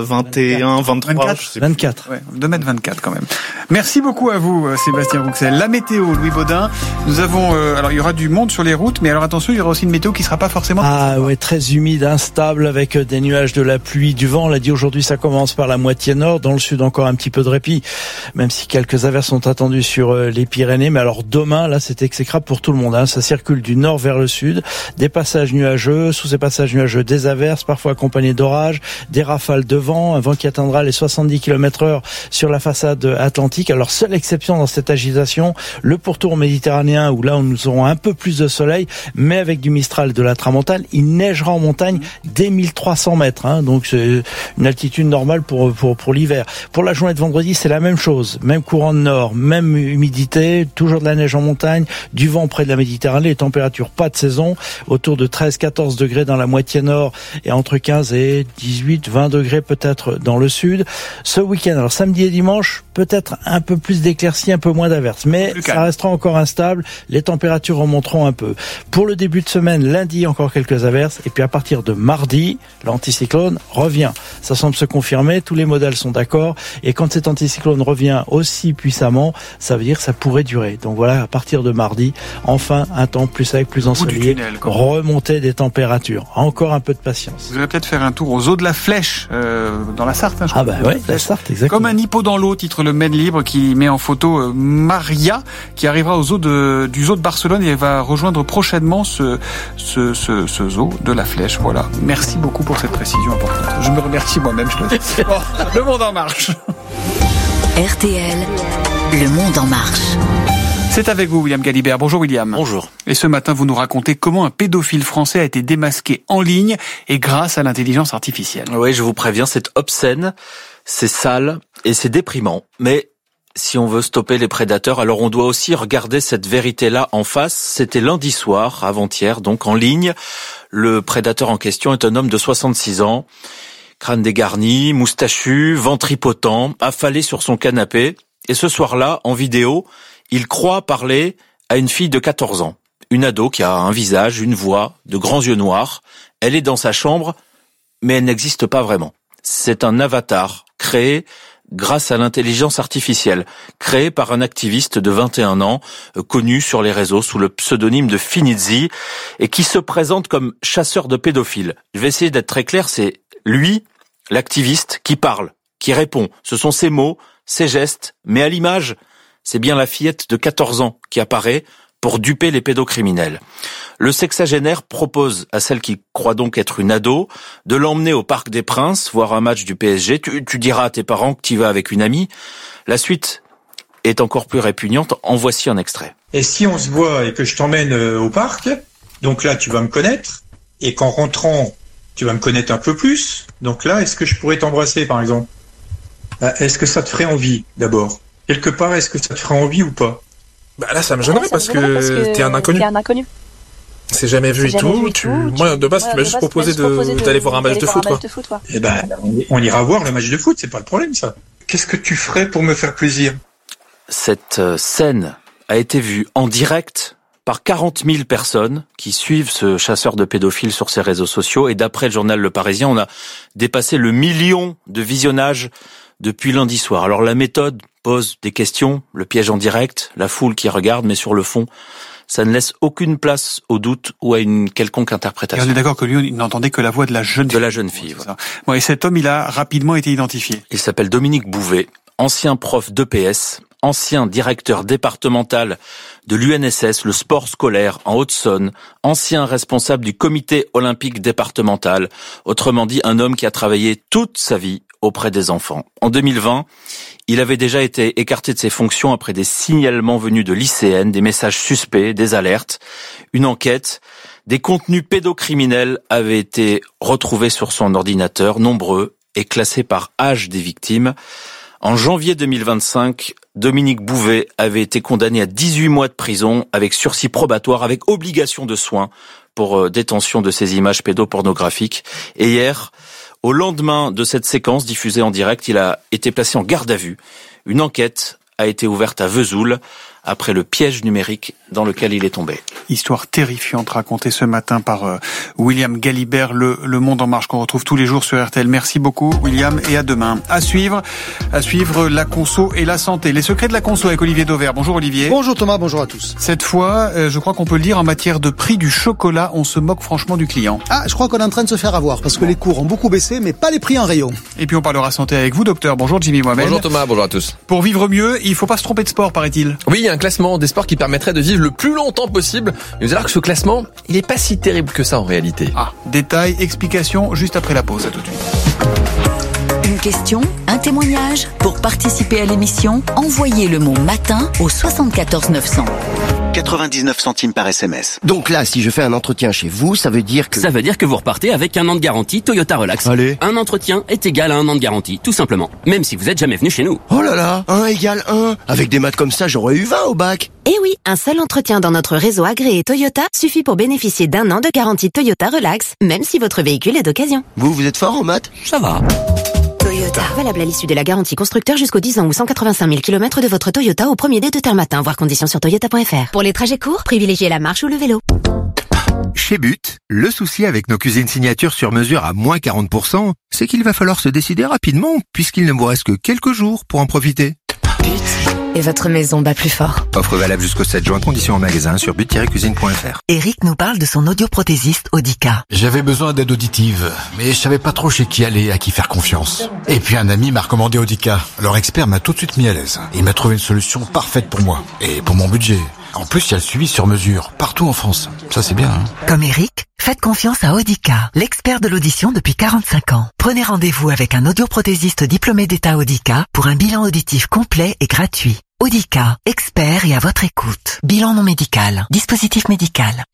2m21, 23, 24. Ouais, 2m24 quand même. Merci beaucoup à vous, Sébastien Rouxel. La météo, Louis Baudin. Nous avons, alors il y aura du monde sur les routes, mais alors attention, il y aura aussi une météo qui sera pas forcément. Ah ouais, très humide, instable, avec des nuages, de la pluie, du vent. On l'a dit aujourd'hui, ça commence par la moitié nord. Dans le sud, encore un petit peu de répit, même si quelques averses sont attendues sur les Pyrénées. Mais alors demain, là, c'est exécrable pour tout le monde. Hein. Ça circule du nord vers le sud, des passages nuageux. Sous ces passages nuageux, des averses, parfois accompagnées d'orages, des rafales de vent, un vent qui atteindra les 70 km/h sur la façade atlantique. Alors, seule exception dans cette agitation, le pourtour méditerranéen, où là, nous aurons un peu plus de soleil, mais avec du Mistral de la Tramontane. Il neigera en montagne dès 1300 mètres. Hein. Donc, c'est une altitude normale pour l'hiver. Pour la journée de vendredi, c'est la même chose. Même courant de nord, même humidité, toujours de la neige en montagne, du vent près de la Méditerranée, les températures pas de saison, autour de 13-14 degrés dans la moitié nord et entre 15 et 18-20 degrés peut-être dans le sud. Ce week-end, alors samedi et dimanche, peut-être un peu plus d'éclaircies, un peu moins d'averses, mais ça restera encore instable. Les températures remonteront un peu. Pour le début de semaine, lundi, encore quelques averses, et puis à partir de mardi, l'anticyclone revient. Ça semble se confirmer, tous les modèles sont d'accord, et quand cet anticyclone revient aussi puissamment, ça veut dire que ça pourrait durer. Donc voilà, à partir de mardi, enfin un temps plus sec, plus ensoleillé, remontée des températures. Encore un peu de patience. Vous allez peut-être faire un tour aux eaux de la Flèche, dans la Sarthe. Hein, ah bah ouais, la Sarthe, exactement. Comme un hippo dans l'eau, titre le Maine Libre, qui met en photo Maria, qui arrivera aux eaux du zoo de Barcelone et va rejoindre prochainement ce zoo de la Flèche. Voilà. Merci beaucoup pour cette précision importante. Je me remercie moi-même. Le monde en marche. RTL, le monde en marche. C'est avec vous, William Galibert. Bonjour, William. Bonjour. Et ce matin, vous nous racontez comment un pédophile français a été démasqué en ligne et grâce à l'intelligence artificielle. Oui, je vous préviens, c'est obscène, c'est sale et c'est déprimant. Mais si on veut stopper les prédateurs, alors on doit aussi regarder cette vérité-là en face. C'était lundi soir, avant-hier, donc en ligne. Le prédateur en question est un homme de 66 ans, crâne dégarni, moustachu, ventripotent, affalé sur son canapé. Et ce soir-là, en vidéo, il croit parler à une fille de 14 ans. Une ado qui a un visage, une voix, de grands yeux noirs. Elle est dans sa chambre, mais elle n'existe pas vraiment. C'est un avatar créé grâce à l'intelligence artificielle, créé par un activiste de 21 ans, connu sur les réseaux sous le pseudonyme de Finizzi, et qui se présente comme chasseur de pédophiles. Je vais essayer d'être très clair, c'est lui, l'activiste, qui parle, qui répond. Ce sont ses mots, ses gestes, mais à l'image, c'est bien la fillette de 14 ans qui apparaît pour duper les pédocriminels. Le sexagénaire propose à celle qui croit donc être une ado de l'emmener au Parc des Princes, voir un match du PSG. Tu diras à tes parents que tu y vas avec une amie. La suite est encore plus répugnante. En voici un extrait. Et si on se voit et que je t'emmène au parc, donc là tu vas me connaître, et qu'en rentrant, tu vas me connaître un peu plus, donc là, est-ce que je pourrais t'embrasser par exemple ? Est-ce que ça te ferait envie d'abord ? Quelque part, est-ce que ça te ferait envie ou pas ? Bah là, ça me gênerait parce que t'es un inconnu. C'est jamais vu et tout. Moi, de base, tu m'as juste proposé d'aller voir un match de foot, quoi. Eh ben, on ira voir le match de foot, c'est pas le problème, ça. Qu'est-ce que tu ferais pour me faire plaisir ? Cette scène a été vue en direct par 40 000 personnes qui suivent ce chasseur de pédophiles sur ses réseaux sociaux. Et d'après le journal Le Parisien, on a dépassé le 1 million de visionnages depuis lundi soir. Alors la méthode pose des questions, le piège en direct, la foule qui regarde, mais sur le fond, ça ne laisse aucune place au doute ou à une quelconque interprétation. Et on est d'accord que lui, il n'entendait que la voix de la jeune fille. De la jeune fille, voilà. Bon, et cet homme, il a rapidement été identifié. Il s'appelle Dominique Bouvet, ancien prof d'EPS, ancien directeur départemental de l'UNSS, le sport scolaire en Haute-Saône, ancien responsable du comité olympique départemental, autrement dit un homme qui a travaillé toute sa vie auprès des enfants. En 2020, il avait déjà été écarté de ses fonctions après des signalements venus de lycéennes, des messages suspects, des alertes, une enquête. Des contenus pédocriminels avaient été retrouvés sur son ordinateur, nombreux et classés par âge des victimes. En janvier 2025, Dominique Bouvet avait été condamné à 18 mois de prison avec sursis probatoire, avec obligation de soins pour détention de ces images pédopornographiques. Et hier, au lendemain de cette séquence diffusée en direct, il a été placé en garde à vue. Une enquête a été ouverte à Vesoul après le piège numérique dans lequel il est tombé. Histoire terrifiante racontée ce matin par William Galibert, le Monde en Marche, qu'on retrouve tous les jours sur RTL. Merci beaucoup William, et à demain. À suivre la conso et la santé. Les secrets de la conso avec Olivier Dauvert. Bonjour Olivier. Bonjour Thomas, bonjour à tous. Cette fois, je crois qu'on peut le dire, en matière de prix du chocolat, on se moque franchement du client. Ah, je crois qu'on est en train de se faire avoir, parce que les cours ont beaucoup baissé, mais pas les prix en rayon. Et puis on parlera santé avec vous, docteur. Bonjour Jimmy Mohamed. Bonjour Thomas, bonjour à tous. Pour vivre mieux, il faut pas se tromper de sport, paraît-il. Oui, il y a un classement des sports qui permettrait de vivre le plus longtemps possible. Et vous allez voir que ce classement, il est pas si terrible que ça en réalité. Ah, détails, explications, juste après la pause. À tout de suite. Une question, un témoignage. Pour participer à l'émission, envoyez le mot matin au 74 900. 99 centimes par SMS. Donc là, si je fais un entretien chez vous, ça veut dire que... Ça veut dire que vous repartez avec 1 an de garantie Toyota Relax. Allez. Un entretien est égal à 1 an de garantie, tout simplement. Même si vous êtes jamais venu chez nous. Oh là là, 1 égale 1. Avec des maths comme ça, j'aurais eu 20 au bac. Eh oui, un seul entretien dans notre réseau agréé Toyota suffit pour bénéficier d'1 an de garantie Toyota Relax, même si votre véhicule est d'occasion. Vous êtes fort en maths? Ça va. Toyota. Valable à l'issue de la garantie constructeur jusqu'aux 10 ans ou 185 000 km de votre Toyota au premier dé de terre matin. Voir conditions sur toyota.fr. Pour les trajets courts, privilégiez la marche ou le vélo. Chez But, le souci avec nos cuisines signature sur mesure à moins 40%, c'est qu'il va falloir se décider rapidement puisqu'il ne vous reste que quelques jours pour en profiter. Et votre maison bat plus fort. Offre valable jusqu'au 7 juin, conditions en magasin sur but-cuisine.fr. Eric nous parle de son audioprothésiste Audica. J'avais besoin d'aide auditive, mais je savais pas trop chez qui aller, à qui faire confiance. Et puis un ami m'a recommandé Audica. Leur expert m'a tout de suite mis à l'aise. Il m'a trouvé une solution parfaite pour moi et pour mon budget. En plus, il y a le suivi sur mesure, partout en France. Ça, c'est bien, hein. Comme Eric, faites confiance à Audica, l'expert de l'audition depuis 45 ans. Prenez rendez-vous avec un audioprothésiste diplômé d'État Audica pour un bilan auditif complet et gratuit. Audica, expert et à votre écoute. Bilan non médical. Dispositif médical.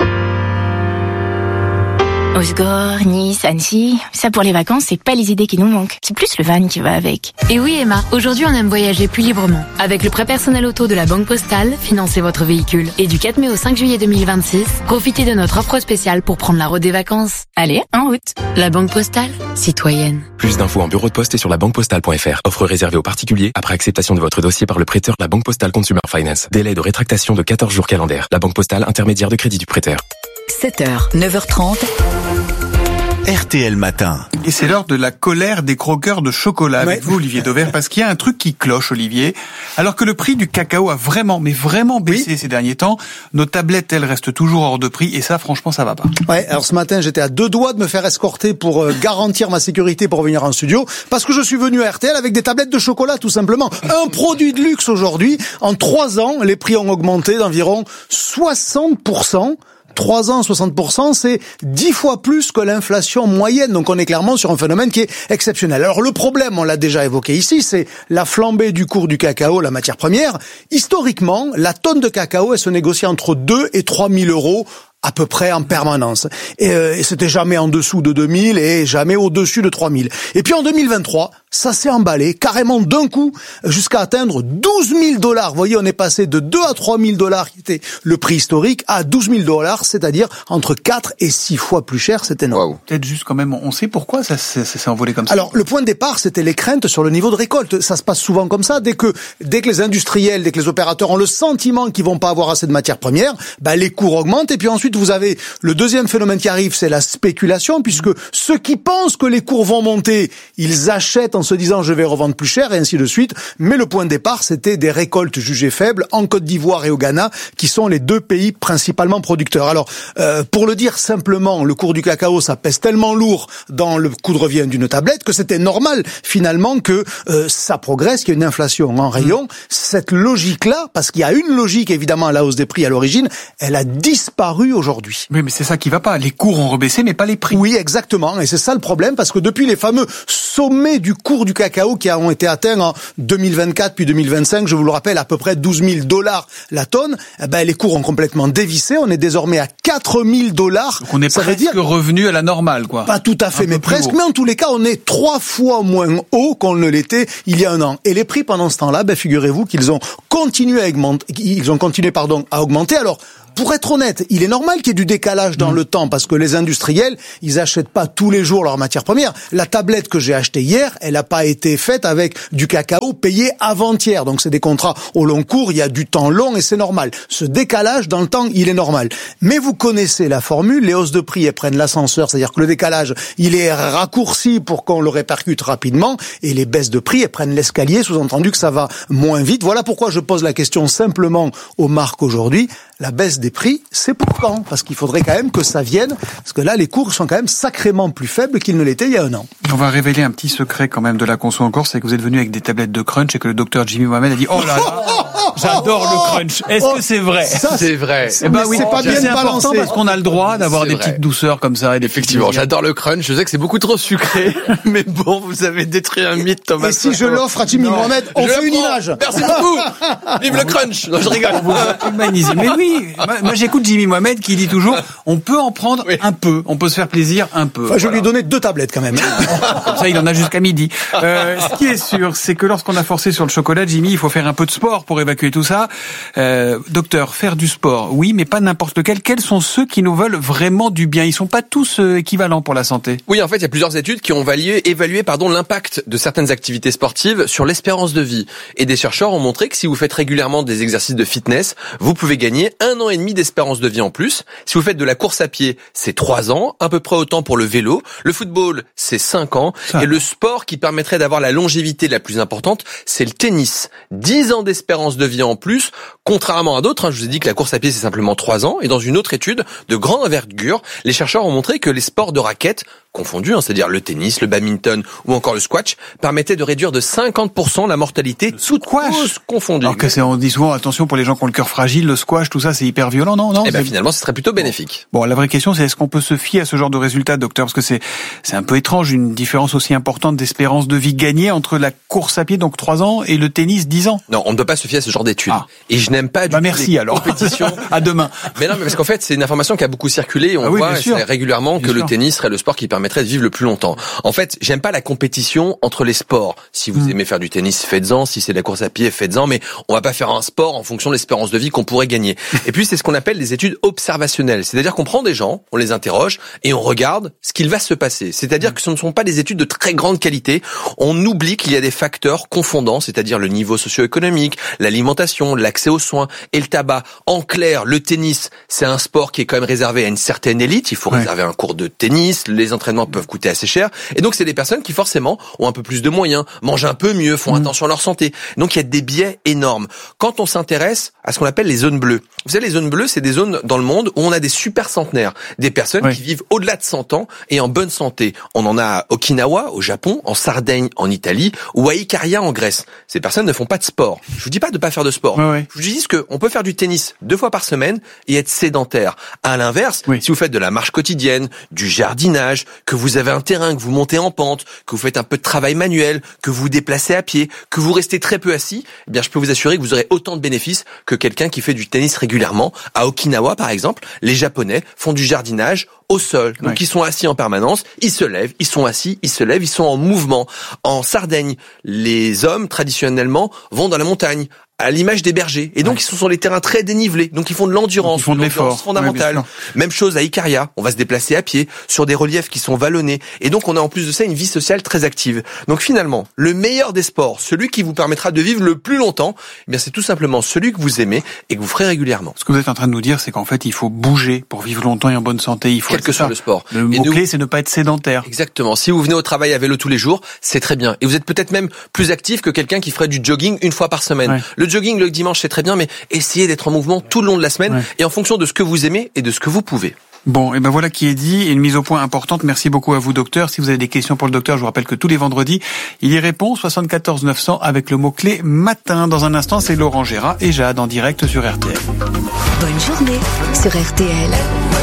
Osgore, Nice, Annecy, ça pour les vacances, c'est pas les idées qui nous manquent. C'est plus le van qui va avec. Et oui Emma, aujourd'hui on aime voyager plus librement. Avec le prêt personnel auto de la Banque Postale, financez votre véhicule. Et du 4 mai au 5 juillet 2026, profitez de notre offre spéciale pour prendre la route des vacances. Allez, en route. La Banque Postale, citoyenne. Plus d'infos en bureau de poste et sur labanquepostale.fr. Offre réservée aux particuliers après acceptation de votre dossier par le prêteur La Banque Postale Consumer Finance. Délai de rétractation de 14 jours calendaires. La Banque Postale, intermédiaire de crédit du prêteur. 7h, 9h30. RTL Matin. Et c'est l'heure de la colère des croqueurs de chocolat avec vous, Olivier Dauvert, parce qu'il y a un truc qui cloche, Olivier. Alors que le prix du cacao a vraiment baissé ces derniers temps, nos tablettes, elles, restent toujours hors de prix, et ça, franchement, ça va pas. Ouais, alors ce matin, j'étais à 2 doigts de me faire escorter pour garantir ma sécurité pour venir en studio, parce que je suis venu à RTL avec des tablettes de chocolat, tout simplement. Un produit de luxe aujourd'hui. En 3 ans, les prix ont augmenté d'environ 60%. 3 ans, 60%, c'est 10 fois plus que l'inflation moyenne. Donc on est clairement sur un phénomène qui est exceptionnel. Alors le problème, on l'a déjà évoqué ici, c'est la flambée du cours du cacao, la matière première. Historiquement, la tonne de cacao, elle se négocie entre 2 et 3 000 euros à peu près en permanence. Et c'était jamais en dessous de 2000 et jamais au-dessus de 3000. Et puis en 2023, ça s'est emballé carrément d'un coup jusqu'à atteindre 12 000 $. Vous voyez, on est passé de 2 à 3 000 $ qui était le prix historique à 12 000 $, c'est-à-dire entre 4 et 6 fois plus cher. C'est énorme. Wow. Peut-être juste quand même, on sait pourquoi ça s'est envolé comme ça. Alors, le point de départ, c'était les craintes sur le niveau de récolte. Ça se passe souvent comme ça. Dès que les industriels, dès que les opérateurs ont le sentiment qu'ils vont pas avoir assez de matières premières, les cours augmentent. Et puis ensuite, vous avez le deuxième phénomène qui arrive, c'est la spéculation, puisque ceux qui pensent que les cours vont monter, ils achètent en se disant je vais revendre plus cher et ainsi de suite. Mais le point de départ, c'était des récoltes jugées faibles en Côte d'Ivoire et au Ghana, qui sont les deux pays principalement producteurs. Alors, pour le dire simplement, le cours du cacao, ça pèse tellement lourd dans le coût de revient d'une tablette que c'était normal finalement que ça progresse, qu'il y ait une inflation en rayon. Cette logique-là, parce qu'il y a une logique évidemment à la hausse des prix à l'origine, elle a disparu aujourd'hui. Oui, mais c'est ça qui va pas. Les cours ont rebaissé, mais pas les prix. Oui, exactement. Et c'est ça le problème, parce que depuis les fameux sommets du cours du cacao qui ont été atteints en 2024 puis 2025, je vous le rappelle, à peu près $12,000 la tonne, les cours ont complètement dévissé. On est désormais à $4,000. Donc on est presque revenu à la normale, quoi. Pas tout à fait, mais presque. Mais en tous les cas, on est 3 fois moins haut qu'on ne l'était il y a un an. Et les prix pendant ce temps-là, figurez-vous qu'ils ont continué à augmenter. Alors, pour être honnête, il est normal qu'il y ait du décalage dans le temps, parce que les industriels, ils achètent pas tous les jours leurs matières premières. La tablette que j'ai achetée hier, elle n'a pas été faite avec du cacao payé avant-hier. Donc c'est des contrats au long cours, il y a du temps long et c'est normal. Ce décalage dans le temps, il est normal. Mais vous connaissez la formule, les hausses de prix, elles prennent l'ascenseur, c'est-à-dire que le décalage, il est raccourci pour qu'on le répercute rapidement, et les baisses de prix, elles prennent l'escalier, sous-entendu que ça va moins vite. Voilà pourquoi je pose la question simplement aux marques aujourd'hui. La baisse des prix, c'est pour quand? Parce qu'il faudrait quand même que ça vienne, parce que là, les cours sont quand même sacrément plus faibles qu'ils ne l'étaient il y a un an. On va révéler un petit secret quand même de la conso en Corse, c'est que vous êtes venu avec des tablettes de crunch et que le docteur Jimmy Mohamed a dit « Oh là là, j'adore le crunch ». Est-ce que c'est vrai? Ça, c'est vrai. Oui, c'est pas bien balancé. Parce qu'on a le droit d'avoir des petites douceurs comme ça. Et effectivement, j'adore le crunch. Je sais que c'est beaucoup trop sucré, mais bon, vous avez détruit un mythe, Thomas. Et si je l'offre à Jimmy Mohamed, on fait une image. Merci beaucoup. Vive le crunch. Non, je rigole. Vous humanisez. Mais oui, moi j'écoute Jimmy Mohamed qui dit toujours, on peut en prendre un peu. On peut se faire plaisir un peu. Enfin, je lui ai donné 2 tablettes quand même. Comme ça, il en a jusqu'à midi. Ce qui est sûr, c'est que lorsqu'on a forcé sur le chocolat, Jimmy, il faut faire un peu de sport pour évacuer tout ça. Docteur, faire du sport, oui, mais pas n'importe lequel. Quels sont ceux qui nous veulent vraiment du bien? Ils sont pas tous équivalents pour la santé. Oui, en fait, il y a plusieurs études qui ont évalué l'impact de certaines activités sportives sur l'espérance de vie. Et des chercheurs ont montré que si vous faites régulièrement des exercices de fitness, vous pouvez gagner 1 an et demi d'espérance de vie en plus. Si vous faites de la course à pied, c'est 3 ans, à peu près autant pour le vélo. Le football, c'est 5 ans. Et le sport qui permettrait d'avoir la longévité la plus importante, c'est le tennis. 10 ans d'espérance de vie en plus, contrairement à d'autres. Je vous ai dit que la course à pied, c'est simplement 3 ans. Et dans une autre étude de grande envergure, les chercheurs ont montré que les sports de raquettes confondus, c'est-à-dire le tennis, le badminton ou encore le squash, permettaient de réduire de 50% la mortalité, toutes causes confondues. Alors que on dit souvent, attention pour les gens qui ont le cœur fragile, le squash, tout ça, c'est hyper violent, non? Eh finalement, ce serait plutôt bénéfique. Bon, la vraie question, c'est est-ce qu'on peut se fier à ce genre de résultat, docteur? Parce que c'est un peu étrange, une différence aussi importante d'espérance de vie gagnée entre la course à pied, donc 3 ans, et le tennis, 10 ans. Non, on ne peut pas se fier à ce genre d'études. Et je n'aime pas du tout merci, les alors. compétitions. À demain. Mais non, mais parce qu'en fait, c'est une information qui a beaucoup circulé. On voit régulièrement que le tennis serait le sport qui permettrait de vivre le plus longtemps. En fait, j'aime pas la compétition entre les sports. Si vous aimez faire du tennis, faites-en. Si c'est de la course à pied, faites-en. Mais on va pas faire un sport en fonction de l'espérance de vie qu'on pourrait gagner. Et puis, c'est ce qu'on appelle des études observationnelles. C'est-à-dire qu'on prend des gens, on les interroge et on regarde ce qu'il va se passer. C'est-à-dire que ce ne sont pas des études de très grande qualité. On oublie qu'il y a des facteurs confondants, c'est-à-dire le niveau socio-économique, l'alimentation, l'accès aux soins et le tabac. En clair, le tennis, c'est un sport qui est quand même réservé à une certaine élite. Il faut réserver un cours de tennis. Les entraînements peuvent coûter assez cher. Et donc, c'est des personnes qui, forcément, ont un peu plus de moyens, mangent un peu mieux, font attention à leur santé. Donc, il y a des biais énormes. Quand on s'intéresse à ce qu'on appelle les zones bleues. Vous savez, les zones bleues, c'est des zones dans le monde où on a des super centenaires. Des personnes qui vivent au-delà de 100 ans et en bonne santé. On en a à Okinawa, au Japon, en Sardaigne, en Italie, ou à Ikaria, en Grèce. Ces personnes ne font pas de sport. Je vous dis pas de pas faire de sport. Je vous dis qu'on peut faire du tennis 2 fois par semaine et être sédentaire. À l'inverse, si vous faites de la marche quotidienne, du jardinage, que vous avez un terrain, que vous montez en pente, que vous faites un peu de travail manuel, que vous vous déplacez à pied, que vous restez très peu assis, eh bien, je peux vous assurer que vous aurez autant de bénéfices que quelqu'un qui fait du tennis régulièrement. À Okinawa, par exemple, les Japonais font du jardinage au sol. Donc, ils sont assis en permanence, ils se lèvent, ils sont assis, ils se lèvent, ils sont en mouvement. En Sardaigne, les hommes, traditionnellement, vont dans la montagne. à l'image des bergers. Et donc, ils sont sur les terrains très dénivelés. Donc, ils font de l'endurance, ils font de l'effort fondamentale. Ouais, même chose à Icaria. On va se déplacer à pied sur des reliefs qui sont vallonnés. Et donc, on a en plus de ça une vie sociale très active. Donc, finalement, le meilleur des sports, celui qui vous permettra de vivre le plus longtemps, eh bien, c'est tout simplement celui que vous aimez et que vous ferez régulièrement. Ce que vous êtes en train de nous dire, c'est qu'en fait, il faut bouger pour vivre longtemps et en bonne santé. Il faut quel que soit le sport. Le mot-clé, c'est ne pas être sédentaire. Exactement. Si vous venez au travail à vélo tous les jours, c'est très bien. Et vous êtes peut-être même plus actif que quelqu'un qui ferait du jogging une fois par semaine. Ouais. Le jogging le dimanche, c'est très bien, mais essayez d'être en mouvement tout le long de la semaine et en fonction de ce que vous aimez et de ce que vous pouvez. Bon, et ben voilà qui est dit, et une mise au point importante. Merci beaucoup à vous, docteur. Si vous avez des questions pour le docteur, je vous rappelle que tous les vendredis, il y répond 74 900 avec le mot-clé matin. Dans un instant, c'est Laurent Gérard et Jade en direct sur RTL. Bonne journée sur RTL.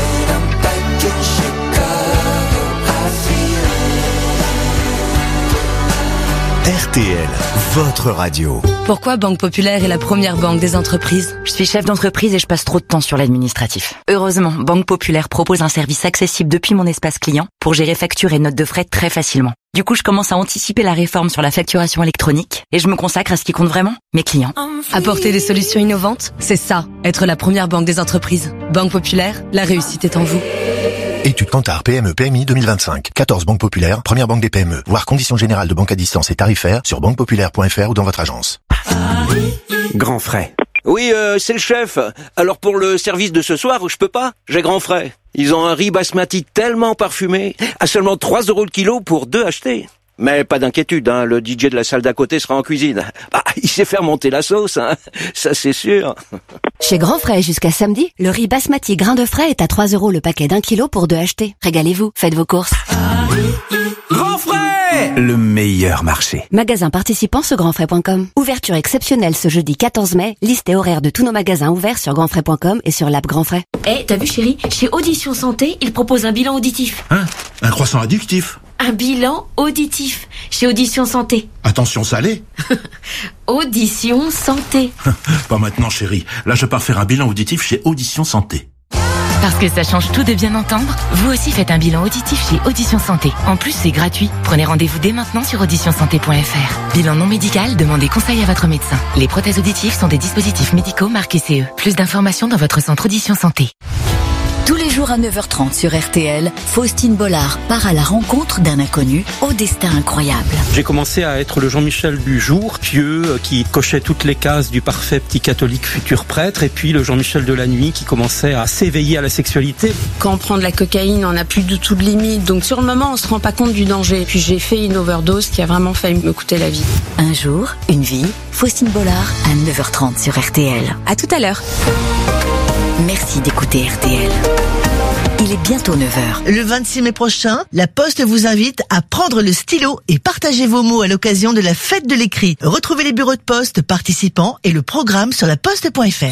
RTL, votre radio. Pourquoi Banque Populaire est la première banque des entreprises? Je suis chef d'entreprise et je passe trop de temps sur l'administratif. Heureusement, Banque Populaire propose un service accessible depuis mon espace client pour gérer factures et notes de frais très facilement. Du coup, je commence à anticiper la réforme sur la facturation électronique et je me consacre à ce qui compte vraiment, mes clients. Apporter des solutions innovantes, c'est ça, être la première banque des entreprises. Banque Populaire, la réussite est en vous. Étude Kantar PME PMI 2025. 14 banques populaires, première banque des PME. Voir conditions générales de banque à distance et tarifaires sur banquepopulaire.fr ou dans votre agence. Grand frais. Oui, c'est le chef. Alors pour le service de ce soir, je peux pas. J'ai grand frais. Ils ont un riz basmati tellement parfumé, à seulement 3 € le kilo pour 2 achetés. Mais pas d'inquiétude, hein, le DJ de la salle d'à côté sera en cuisine. Bah, il sait faire monter la sauce, hein, ça c'est sûr. Chez Grand Frais, jusqu'à samedi, le riz basmati grain de frais est à 3 € le paquet d'1 kilo pour 2 achetés. Régalez-vous, faites vos courses. Grand frais! Le meilleur marché. Magasin participant sur grandfrais.com. Ouverture exceptionnelle ce jeudi 14 mai. Liste et horaire de tous nos magasins ouverts sur grandfrais.com et sur l'app Grand Frais. T'as vu chérie, chez Audition Santé, ils proposent un bilan auditif. Hein? Un croissant addictif? Un bilan auditif chez Audition Santé. Attention salé. Audition Santé. Pas maintenant chérie. Là je pars faire un bilan auditif chez Audition Santé. Parce que ça change tout de bien entendre, vous aussi faites un bilan auditif chez Audition Santé. En plus, c'est gratuit. Prenez rendez-vous dès maintenant sur auditionsanté.fr. Bilan non médical, demandez conseil à votre médecin. Les prothèses auditives sont des dispositifs médicaux marqués CE. Plus d'informations dans votre centre Audition Santé. Tous les jours à 9h30 sur RTL, Faustine Bollard part à la rencontre d'un inconnu au destin incroyable. J'ai commencé à être le Jean-Michel du jour, pieux, qui cochait toutes les cases du parfait petit catholique futur prêtre, et puis le Jean-Michel de la nuit qui commençait à s'éveiller à la sexualité. Quand on prend de la cocaïne, on n'a plus du tout de limite, donc sur le moment, on se rend pas compte du danger. Puis j'ai fait une overdose qui a vraiment failli me coûter la vie. Un jour, une vie, Faustine Bollard à 9h30 sur RTL. À tout à l'heure. Merci d'écouter RTL. Il est bientôt 9h. Le 26 mai prochain, La Poste vous invite à prendre le stylo et partager vos mots à l'occasion de la fête de l'écrit. Retrouvez les bureaux de poste participants et le programme sur laposte.fr.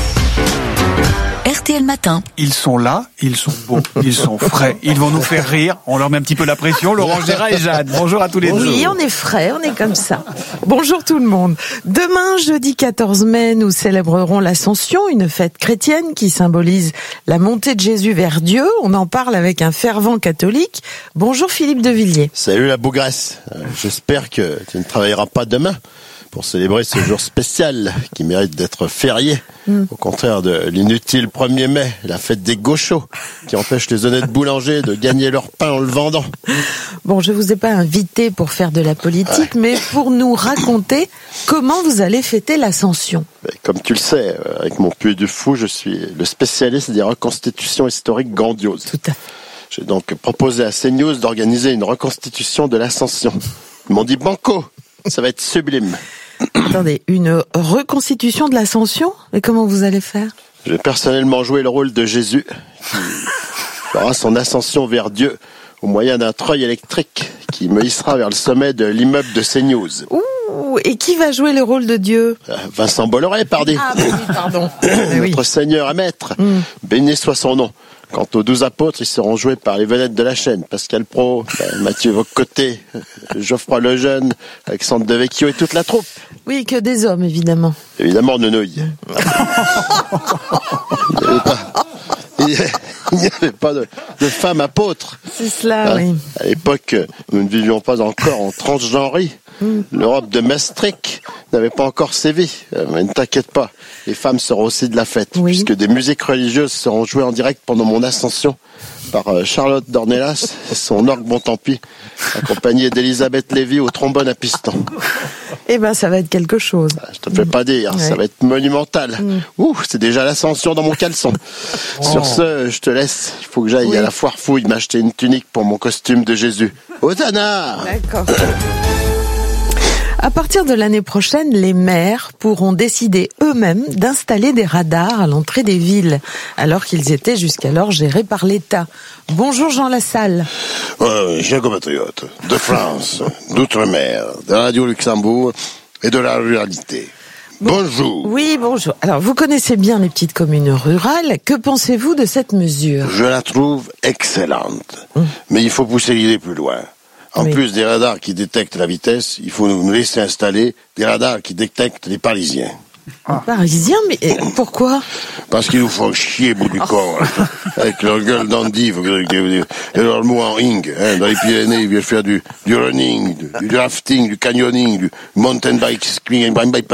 RTL Matin. Ils sont là, ils sont beaux, ils sont frais, ils vont nous faire rire. On leur met un petit peu la pression. Laurent Gérard et Jade, bonjour à tous les deux. Oui, on est frais, on est comme ça. Bonjour tout le monde. Demain, jeudi 14 mai, nous célébrerons l'Ascension, une fête chrétienne qui symbolise la montée de Jésus vers Dieu. On en parle avec un fervent catholique. Bonjour Philippe de Villiers. Salut la bougresse. J'espère que tu ne travailleras pas demain pour célébrer ce jour spécial qui mérite d'être férié. Au contraire de l'inutile 1er mai, la fête des gauchos, qui empêche les honnêtes boulangers de gagner leur pain en le vendant. Bon, je vous ai pas invité pour faire de la politique, mais pour nous raconter comment vous allez fêter l'Ascension. Comme tu le sais, avec mon Puy du Fou, je suis le spécialiste des reconstitutions historiques grandioses. Tout à fait. J'ai donc proposé à CNews d'organiser une reconstitution de l'Ascension. Ils m'ont dit banco, ça va être sublime. Attendez, une reconstitution de l'Ascension? Et comment vous allez faire? Je vais personnellement jouer le rôle de Jésus, qui fera son ascension vers Dieu au moyen d'un treuil électrique qui me hissera vers le sommet de l'immeuble de CNews. Ouh, et qui va jouer le rôle de Dieu? Vincent Bolloré, pardon. Ah oui, pardon. Notre Seigneur à maître, béni soit son nom. Quant aux 12 apôtres, ils seront joués par les vedettes de la chaîne. Pascal Praud, Mathieu Vaucoté, Geoffroy Lejeune, Alexandre Devecchio et toute la troupe. Oui, que des hommes, évidemment. Évidemment, Nenouille. Il n'y avait pas de femmes apôtres. C'est cela, oui. À l'époque, nous ne vivions pas encore en transgenrerie. L'Europe de Maastricht n'avait pas encore sévi. Mais ne t'inquiète pas, les femmes seront aussi de la fête, puisque des musiques religieuses seront jouées en direct pendant mon ascension par Charlotte Dornelas et son orgue bon tant pis, accompagnée d'Elisabeth Lévy au trombone à piston. Eh ben, ça va être quelque chose. Je te fais pas dire, ça va être monumental. C'est déjà l'ascension dans mon caleçon. Sur ce, je te laisse. Il faut que j'aille à la foire fouille m'acheter une tunique pour mon costume de Jésus. Hosanna! D'accord. À partir de l'année prochaine, les maires pourront décider eux-mêmes d'installer des radars à l'entrée des villes, alors qu'ils étaient jusqu'alors gérés par l'État. Bonjour Jean Lassalle. Chers compatriotes de France, d'outre-mer, de la Radio Luxembourg et de la ruralité. Bonjour. Oui, bonjour. Alors, vous connaissez bien les petites communes rurales. Que pensez-vous de cette mesure? Je la trouve excellente. Mais il faut pousser l'idée plus loin. En plus des radars qui détectent la vitesse, il faut nous laisser installer des radars qui détectent les Parisiens. Les Parisiens? Mais pourquoi? Parce qu'ils nous font chier bout du corps, avec leur gueule d'endive et leur mot en ing. Dans les Pyrénées, ils viennent faire du running, du rafting, du canyoning, du mountain bike skiing,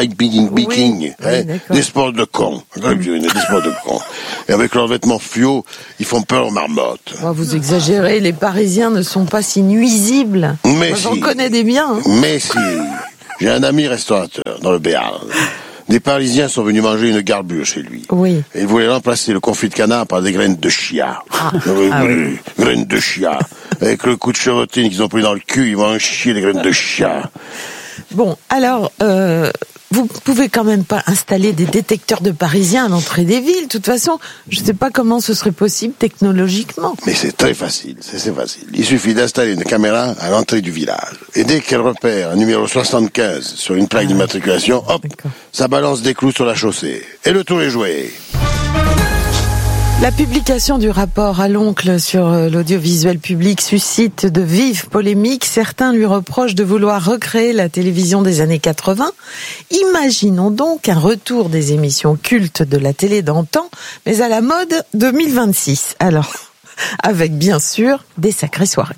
des sports de cons. Des sports de cons. Et avec leurs vêtements fluo, ils font peur aux marmottes. Vous exagérez, les Parisiens ne sont pas si nuisibles. Mais moi, j'en connais des biens. Mais si. J'ai un ami restaurateur dans le Béarn. Des Parisiens sont venus manger une garbure chez lui. Oui. Et ils voulaient remplacer le confit de canard par des graines de chia. Graines de chia. Avec le coup de chevotine qu'ils ont pris dans le cul, ils vont en chier les graines de chia. Bon, alors, vous pouvez quand même pas installer des détecteurs de Parisiens à l'entrée des villes. De toute façon, je sais pas comment ce serait possible technologiquement. Mais c'est très facile, c'est facile. Il suffit d'installer une caméra à l'entrée du village. Et dès qu'elle repère un numéro 75 sur une plaque d'immatriculation, hop, ça balance des clous sur la chaussée. Et le tour est joué. La publication du rapport à l'oncle sur l'audiovisuel public suscite de vives polémiques. Certains lui reprochent de vouloir recréer la télévision des années 80. Imaginons donc un retour des émissions cultes de la télé d'antan, mais à la mode 2026. Alors, avec bien sûr des sacrées soirées.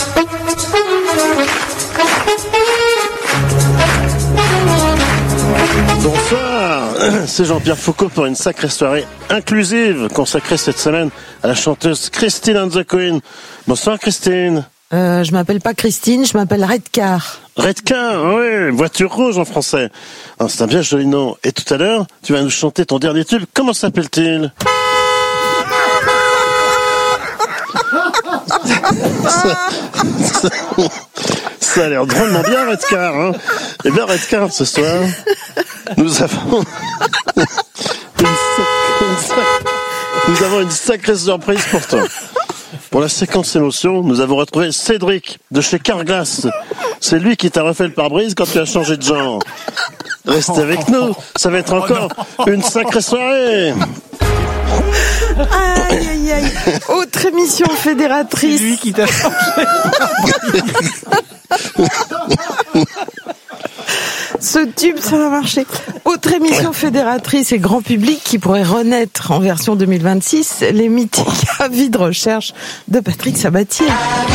Bonsoir, c'est Jean-Pierre Foucault pour une sacrée soirée inclusive consacrée cette semaine à la chanteuse Christine and the Queen. Bonsoir Christine. Je m'appelle pas Christine, je m'appelle Redcar. Redcar, oui, voiture rouge en français. C'est un bien joli nom. Et tout à l'heure, tu vas nous chanter ton dernier tube. Comment s'appelle-t-il? Ça a l'air drôlement bien, Redcar, hein. Eh bien, Redcar, ce soir, nous avons une sacrée surprise pour toi. Pour la séquence émotion, nous avons retrouvé Cédric de chez Carglass. C'est lui qui t'a refait le pare-brise quand tu as changé de genre. Restez avec nous, ça va être encore une sacrée soirée. Aïe, aïe, aïe. Autre émission fédératrice. C'est lui qui t'a changé. Ce tube, ça va marcher. Autre émission fédératrice et grand public qui pourrait renaître en version 2026, les mythiques avis de recherche de Patrick Sabatier.